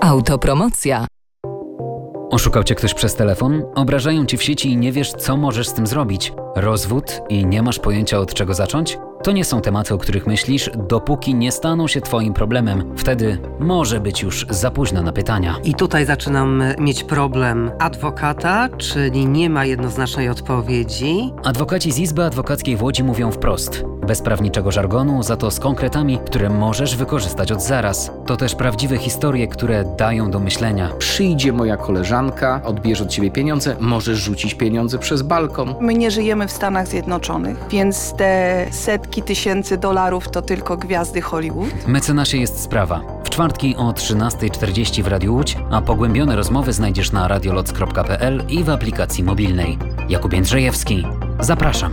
Autopromocja. Oszukał cię ktoś przez telefon? Obrażają ci w sieci i nie wiesz, co możesz z tym zrobić? Rozwód i nie masz pojęcia, od czego zacząć? To nie są tematy, o których myślisz, dopóki nie staną się twoim problemem. Wtedy może być już za późno na pytania. I tutaj zaczynam mieć problem adwokata, czyli nie ma jednoznacznej odpowiedzi. Adwokaci z Izby Adwokackiej w Łodzi mówią wprost. Bez prawniczego żargonu, za to z konkretami, które możesz wykorzystać od zaraz. To też prawdziwe historie, które dają do myślenia. Przyjdzie moja koleżanka, odbierze od ciebie pieniądze, możesz rzucić pieniądze przez balkon. My nie żyjemy w Stanach Zjednoczonych, więc te setki tysięcy dolarów to tylko gwiazdy Hollywood. Mecenasie jest sprawa. W czwartki o 13:40 w Radiu Łódź, a pogłębione rozmowy znajdziesz na radioloc.pl i w aplikacji mobilnej. Jakub Jędrzejewski. Zapraszam.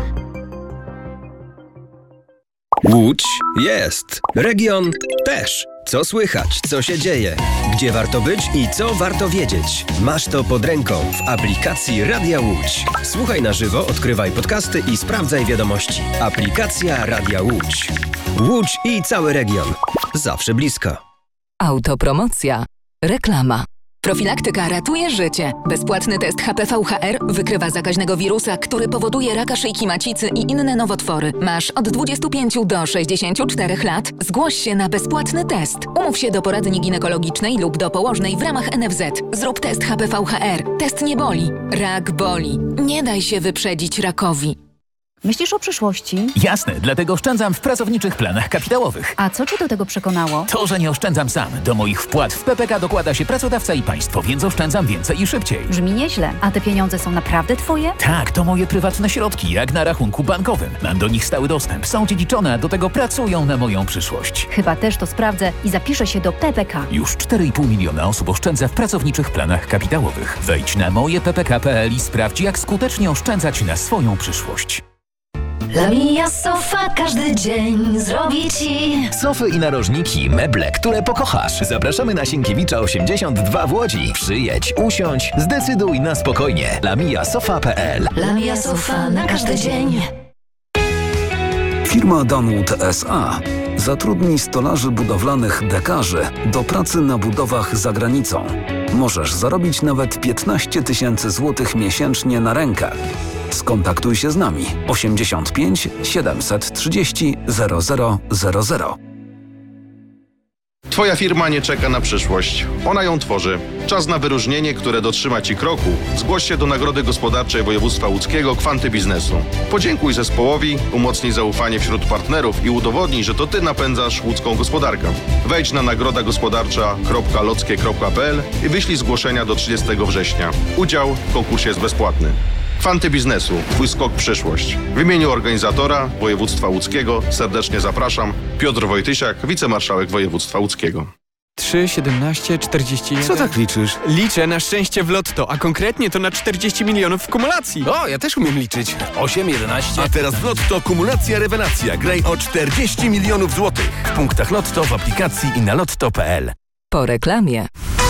Łódź jest. Region też. Co słychać, co się dzieje, gdzie warto być i co warto wiedzieć. Masz to pod ręką w aplikacji Radia Łódź. Słuchaj na żywo, odkrywaj podcasty i sprawdzaj wiadomości. Aplikacja Radia Łódź. Łódź i cały region. Zawsze blisko. Autopromocja. Reklama. Profilaktyka ratuje życie. Bezpłatny test HPV-HR wykrywa zakaźnego wirusa, który powoduje raka szyjki macicy i inne nowotwory. Masz od 25 do 64 lat. Zgłoś się na bezpłatny test. Umów się do poradni ginekologicznej lub do położnej w ramach NFZ. Zrób test HPV-HR. Test nie boli. Rak boli. Nie daj się wyprzedzić rakowi. Myślisz o przyszłości? Jasne, dlatego oszczędzam w pracowniczych planach kapitałowych. A co cię do tego przekonało? To, że nie oszczędzam sam. Do moich wpłat w PPK dokłada się pracodawca i państwo, więc oszczędzam więcej i szybciej. Brzmi nieźle. A te pieniądze są naprawdę twoje? Tak, to moje prywatne środki, jak na rachunku bankowym. Mam do nich stały dostęp, są dziedziczone, a do tego pracują na moją przyszłość. Chyba też to sprawdzę i zapiszę się do PPK. Już 4,5 miliona osób oszczędza w pracowniczych planach kapitałowych. Wejdź na mojeppk.pl i sprawdź, jak skutecznie oszczędzać na swoją przyszłość. Lamia Sofa każdy dzień zrobi ci sofy i narożniki, meble, które pokochasz. Zapraszamy na Sienkiewicza 82 w Łodzi. Przyjedź, usiądź, zdecyduj na spokojnie. lamiasofa.pl. Lamia Sofa na każdy dzień. Firma Danwood S.A. zatrudni stolarzy budowlanych dekarzy do pracy na budowach za granicą. Możesz zarobić nawet 15 000 złotych miesięcznie na rękę. Skontaktuj się z nami 85 730 0000. Twoja firma nie czeka na przyszłość. Ona ją tworzy. Czas na wyróżnienie, które dotrzyma Ci kroku. Zgłoś się do Nagrody Gospodarczej Województwa Łódzkiego Kwanty Biznesu. Podziękuj zespołowi, umocnij zaufanie wśród partnerów i udowodnij, że to Ty napędzasz łódzką gospodarkę. Wejdź na nagrodagospodarcza.lockie.pl i wyślij zgłoszenia do 30 września. Udział w konkursie jest bezpłatny. Kwanty Biznesu. Twój skok w przyszłość. W imieniu organizatora Województwa Łódzkiego serdecznie zapraszam. Piotr Wojtysiak, wicemarszałek Województwa Łódzkiego. 3, 17, 41... Co tak liczysz? Liczę na szczęście w lotto, a konkretnie to na 40 milionów w kumulacji. O, ja też umiem liczyć. 8, 11... A teraz w lotto kumulacja rewelacja. Graj o 40 milionów złotych. W punktach lotto, w aplikacji i na lotto.pl. Po reklamie.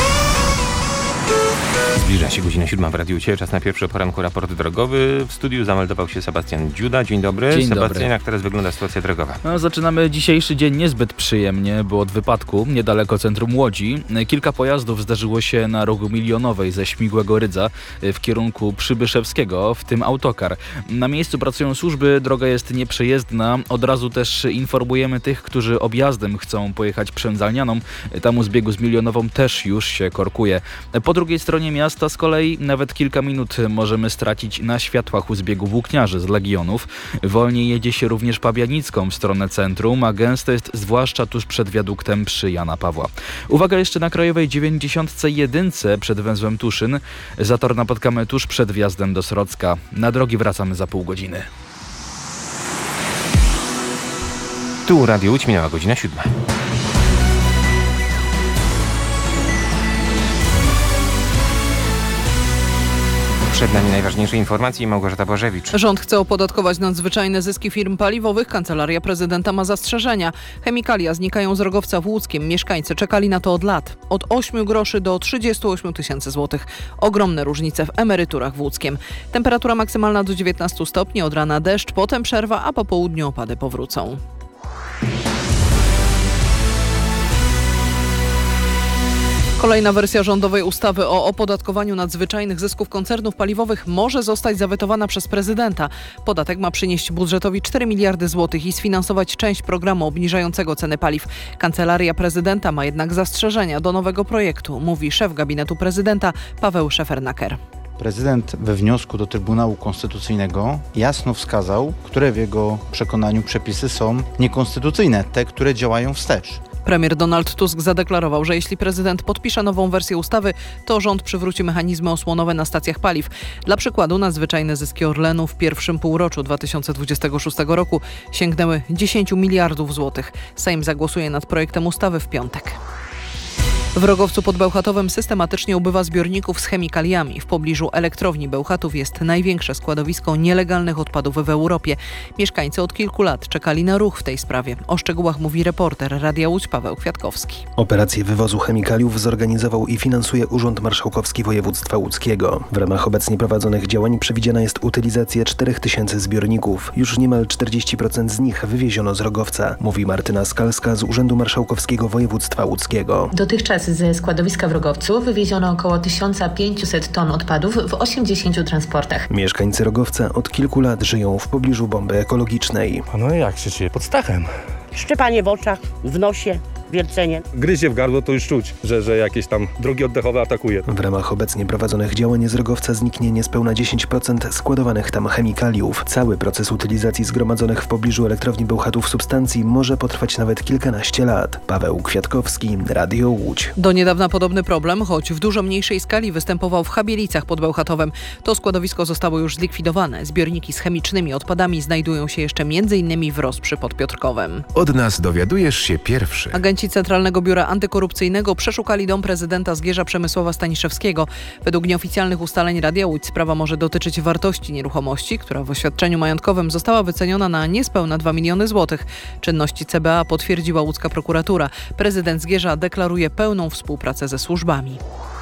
Zbliża się godzina 7 w Radiu Łódź. Czas na pierwszy poranku raport drogowy. W studiu zameldował się Sebastian Dziuda. Dzień dobry. Dzień Sebastian, dobry. Jak teraz wygląda sytuacja drogowa? Zaczynamy dzisiejszy dzień niezbyt przyjemnie, bo od wypadku niedaleko centrum Łodzi kilka pojazdów zdarzyło się na rogu Milionowej ze Śmigłego Rydza w kierunku Przybyszewskiego, w tym autokar. Na miejscu pracują służby, droga jest nieprzejezdna. Od razu też informujemy tych, którzy objazdem chcą pojechać Przędzalnianą. Tam u zbiegu z Milionową też już się korkuje. Po drugiej stronie miasta z kolei nawet kilka minut możemy stracić na światłach u zbiegu Włókniarzy z Legionów. Wolniej jedzie się również Pabianicką w stronę centrum, a gęsto jest zwłaszcza tuż przed wiaduktem przy Jana Pawła. Uwaga jeszcze na krajowej 91 przed węzłem Tuszyn. Zator napotkamy tuż przed wjazdem do Srocka. Na drogi wracamy za pół godziny. Tu Radio Łódź, minęła godzina 7. Przed nami najważniejsze informacje. Małgorzata Bożewicz. Rząd chce opodatkować nadzwyczajne zyski firm paliwowych. Kancelaria prezydenta ma zastrzeżenia. Chemikalia znikają z Rogowca w Łódzkiem. Mieszkańcy czekali na to od lat. Od 8 groszy do 38 000 złotych. Ogromne różnice w emeryturach w Łódzkiem. Temperatura maksymalna do 19 stopni. Od rana deszcz, potem przerwa, a po południu opady powrócą. Kolejna wersja rządowej ustawy o opodatkowaniu nadzwyczajnych zysków koncernów paliwowych może zostać zawetowana przez prezydenta. Podatek ma przynieść budżetowi 4 miliardy złotych i sfinansować część programu obniżającego ceny paliw. Kancelaria prezydenta ma jednak zastrzeżenia do nowego projektu, mówi szef gabinetu prezydenta Paweł Szefernaker. Prezydent we wniosku do Trybunału Konstytucyjnego jasno wskazał, które w jego przekonaniu przepisy są niekonstytucyjne, te, które działają wstecz. Premier Donald Tusk zadeklarował, że jeśli prezydent podpisze nową wersję ustawy, to rząd przywróci mechanizmy osłonowe na stacjach paliw. Dla przykładu nadzwyczajne zyski Orlenu w pierwszym półroczu 2026 roku sięgnęły 10 miliardów złotych. Sejm zagłosuje nad projektem ustawy w piątek. W Rogowcu pod Bełchatowem systematycznie ubywa zbiorników z chemikaliami. W pobliżu elektrowni Bełchatów jest największe składowisko nielegalnych odpadów w Europie. Mieszkańcy od kilku lat czekali na ruch w tej sprawie. O szczegółach mówi reporter Radia Łódź Paweł Kwiatkowski. Operację wywozu chemikaliów zorganizował i finansuje Urząd Marszałkowski Województwa Łódzkiego. W ramach obecnie prowadzonych działań przewidziana jest utylizacja 4000 zbiorników. Już niemal 40% z nich wywieziono z Rogowca, mówi Martyna Skalska z Urzędu Marszałkowskiego Województwa Łódzkiego. Dotychczas ze składowiska w Rogowcu wywieziono około 1500 ton odpadów w 80 transportach. Mieszkańcy Rogowca od kilku lat żyją w pobliżu bomby ekologicznej. No jak się czuje? Pod stachem. Szczepanie w oczach, w nosie, wiercenie. Gryzie w gardło, to już czuć, że jakieś tam drogi oddechowe atakuje. W ramach obecnie prowadzonych działań z Rogowca zniknie niespełna 10% składowanych tam chemikaliów. Cały proces utylizacji zgromadzonych w pobliżu elektrowni Bełchatów substancji może potrwać nawet kilkanaście lat. Paweł Kwiatkowski, Radio Łódź. Do niedawna podobny problem, choć w dużo mniejszej skali, występował w Chabielicach pod Bełchatowem. To składowisko zostało już zlikwidowane. Zbiorniki z chemicznymi odpadami znajdują się jeszcze m.in. w Rosprzy pod Piotrkowem. Od nas dowiadujesz się pierwszy. Agenci Centralnego Biura Antykorupcyjnego przeszukali dom prezydenta Zgierza Przemysława Staniszewskiego. Według nieoficjalnych ustaleń Radia Łódź sprawa może dotyczyć wartości nieruchomości, która w oświadczeniu majątkowym została wyceniona na niespełna 2 miliony złotych. Czynności CBA potwierdziła łódzka prokuratura. Prezydent Zgierza deklaruje pełną współpracę ze służbami.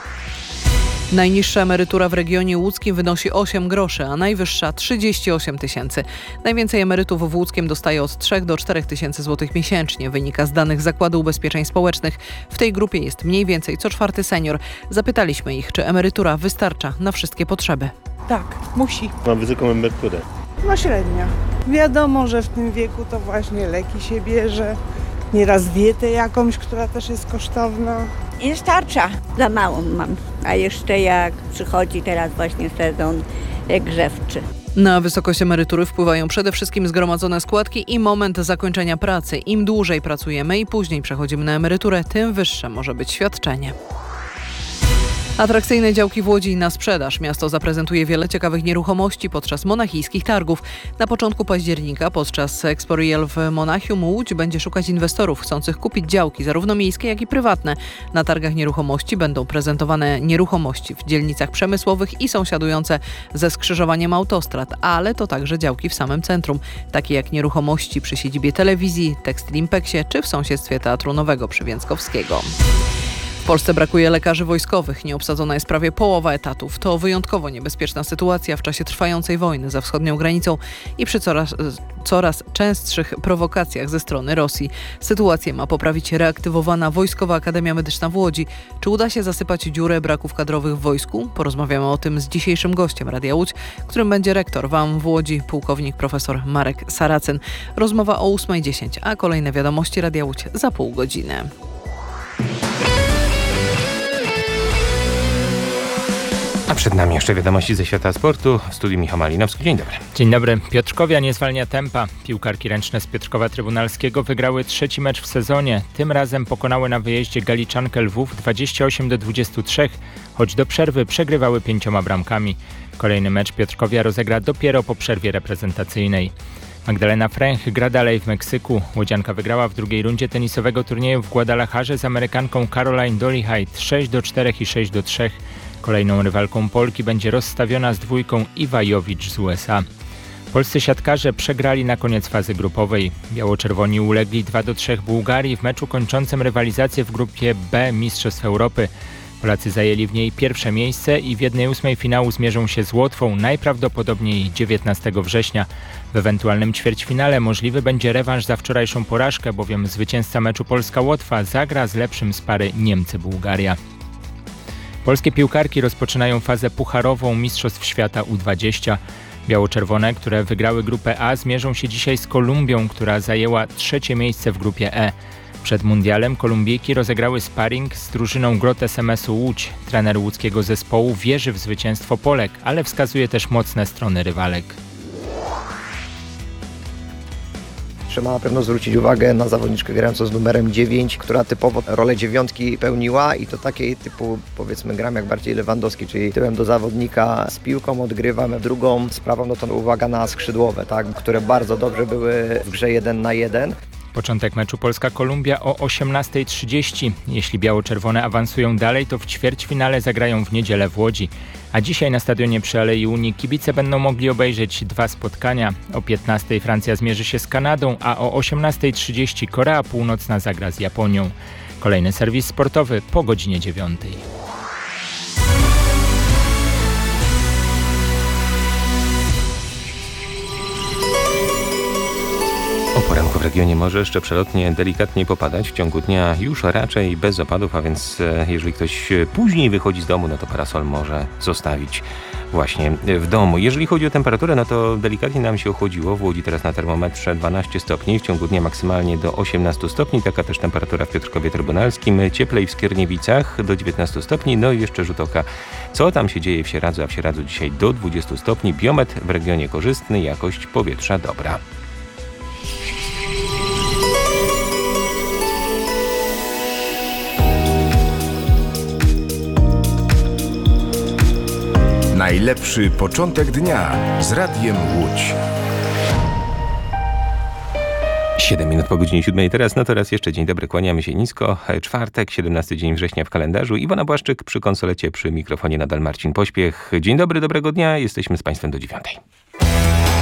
Najniższa emerytura w regionie łódzkim wynosi 8 groszy, a najwyższa 38 tysięcy. Najwięcej emerytów w Łódzkiem dostaje od 3 do 4 tysięcy złotych miesięcznie. Wynika z danych Zakładu Ubezpieczeń Społecznych. W tej grupie jest mniej więcej co czwarty senior. Zapytaliśmy ich, czy emerytura wystarcza na wszystkie potrzeby. Tak, musi. Mam wysoką emeryturę. No średnia. Wiadomo, że w tym wieku to właśnie leki się bierze. Nieraz dietę jakąś, która też jest kosztowna. Nie starcza. Za małą mam. A jeszcze jak przychodzi teraz właśnie sezon grzewczy. Na wysokość emerytury wpływają przede wszystkim zgromadzone składki i moment zakończenia pracy. Im dłużej pracujemy i później przechodzimy na emeryturę, tym wyższe może być świadczenie. Atrakcyjne działki w Łodzi na sprzedaż. Miasto zaprezentuje wiele ciekawych nieruchomości podczas monachijskich targów. Na początku października podczas Expo Real w Monachium Łódź będzie szukać inwestorów chcących kupić działki, zarówno miejskie, jak i prywatne. Na targach nieruchomości będą prezentowane nieruchomości w dzielnicach przemysłowych i sąsiadujące ze skrzyżowaniem autostrad, ale to także działki w samym centrum, takie jak nieruchomości przy siedzibie telewizji, Textile Impexie czy w sąsiedztwie Teatru Nowego przy Więckowskiego. W Polsce brakuje lekarzy wojskowych. Nieobsadzona jest prawie połowa etatów. To wyjątkowo niebezpieczna sytuacja w czasie trwającej wojny za wschodnią granicą i przy coraz częstszych prowokacjach ze strony Rosji. Sytuację ma poprawić reaktywowana Wojskowa Akademia Medyczna w Łodzi. Czy uda się zasypać dziurę braków kadrowych w wojsku? Porozmawiamy o tym z dzisiejszym gościem Radia Łódź, którym będzie rektor WAM w Łodzi, pułkownik profesor Marek Saracyn. Rozmowa o 8:10, a kolejne wiadomości Radia Łódź za pół godziny. A przed nami jeszcze wiadomości ze świata sportu. W studiu Michał Malinowski. Dzień dobry. Dzień dobry. Piotrkowia nie zwalnia tempa. Piłkarki ręczne z Piotrkowa Trybunalskiego wygrały trzeci mecz w sezonie. Tym razem pokonały na wyjeździe Galiczankę Lwów 28-23, choć do przerwy przegrywały 5 bramkami. Kolejny mecz Piotrkowia rozegra dopiero po przerwie reprezentacyjnej. Magdalena Fręch gra dalej w Meksyku. Łodzianka wygrała w drugiej rundzie tenisowego turnieju w Guadalajarze z Amerykanką Caroline Dolehide 6-4 i 6-3. Kolejną rywalką Polki będzie rozstawiona z dwójką Iwa Jowicz z USA. Polscy siatkarze przegrali na koniec fazy grupowej. Biało-czerwoni ulegli 2-3 Bułgarii w meczu kończącym rywalizację w grupie B Mistrzostw Europy. Polacy zajęli w niej pierwsze miejsce i w 1/8 finału zmierzą się z Łotwą najprawdopodobniej 19 września. W ewentualnym ćwierćfinale możliwy będzie rewanż za wczorajszą porażkę, bowiem zwycięzca meczu Polska-Łotwa zagra z lepszym z pary Niemcy-Bułgaria. Polskie piłkarki rozpoczynają fazę pucharową Mistrzostw Świata U20. Biało-czerwone, które wygrały grupę A, zmierzą się dzisiaj z Kolumbią, która zajęła 3. miejsce w grupie E. Przed mundialem Kolumbijki rozegrały sparring z drużyną Grot SMS-u Łódź. Trener łódzkiego zespołu wierzy w zwycięstwo Polek, ale wskazuje też mocne strony rywalek. Trzeba na pewno zwrócić uwagę na zawodniczkę grającą z numerem 9, która typowo rolę 9 pełniła i to takiej typu, powiedzmy, gram jak bardziej Lewandowski, czyli tyłem do zawodnika z piłką odgrywamy. Drugą sprawą no to uwaga na skrzydłowe, tak, które bardzo dobrze były w grze 1 na 1. Początek meczu Polska-Kolumbia o 18:30. Jeśli biało-czerwone awansują dalej, to w ćwierćfinale zagrają w niedzielę w Łodzi. A dzisiaj na stadionie przy Alei Unii kibice będą mogli obejrzeć 2 spotkania. O 15:00 Francja zmierzy się z Kanadą, a o 18:30 Korea Północna zagra z Japonią. Kolejny serwis sportowy po godzinie 9:00. O poranku w regionie może jeszcze przelotnie delikatnie popadać. W ciągu dnia już raczej bez opadów, a więc jeżeli ktoś później wychodzi z domu, no to parasol może zostawić właśnie w domu. Jeżeli chodzi o temperaturę, no to delikatnie nam się ochłodziło. W Łodzi teraz na termometrze 12 stopni, w ciągu dnia maksymalnie do 18 stopni. Taka też temperatura w Piotrkowie Trybunalskim. Cieplej w Skierniewicach do 19 stopni. No i jeszcze rzut oka, co tam się dzieje w Sieradzu, a w Sieradzu dzisiaj do 20 stopni. Biometr w regionie korzystny, jakość powietrza dobra. Najlepszy początek dnia z Radiem Łódź. 7 minut po godzinie 7 teraz, no to raz jeszcze dzień dobry, kłaniamy się nisko. Czwartek, 17 dzień września w kalendarzu. Iwona Błaszczyk przy konsolecie, przy mikrofonie nadal Marcin Pośpiech. Dzień dobry, dobrego dnia, jesteśmy z Państwem do 9.